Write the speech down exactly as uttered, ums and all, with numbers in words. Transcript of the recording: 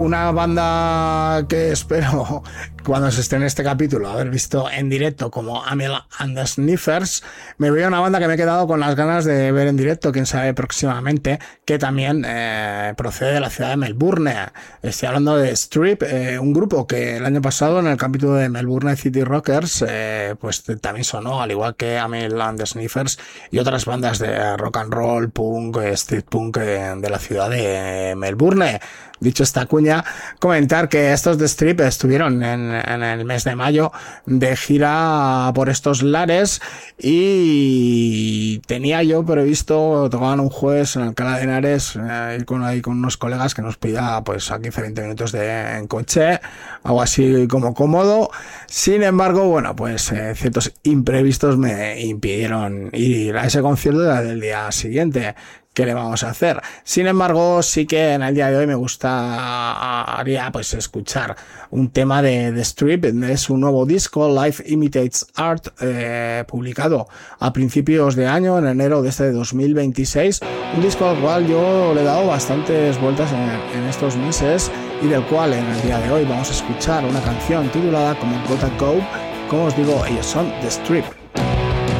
Una banda que espero cuando se esté en este capítulo haber visto en directo, como Amyl and the Sniffers. Me veo una banda que me he quedado con las ganas de ver en directo, quién sabe próximamente, que también eh, procede de la ciudad de Melbourne. Estoy hablando de Strip, eh, un grupo que el año pasado en el capítulo de Melbourne City Rockers eh, pues también sonó, al igual que Amyl and the Sniffers y otras bandas de rock and roll, punk, street punk eh, de la ciudad de Melbourne. Dicho esta cuña, comentar que estos de Strip estuvieron en, en el mes de mayo de gira por estos lares y tenía yo previsto tocar un jueves en Alcalá de Henares, eh, ir con, ahí con unos colegas que nos pida pues a quince a veinte minutos de en coche, algo así como cómodo. Sin embargo, bueno, pues eh, ciertos imprevistos me impidieron ir a ese concierto del día siguiente. ¿Qué le vamos a hacer? Sin embargo, sí que en el día de hoy me gustaría pues escuchar un tema de The Strip, de su nuevo disco Life Imitates Art, eh, publicado a principios de año, en enero de este dos mil veintiséis, un disco al cual yo le he dado bastantes vueltas en, en estos meses y del cual en el día de hoy vamos a escuchar una canción titulada como Gotta Go. Como os digo, ellos son The Strip.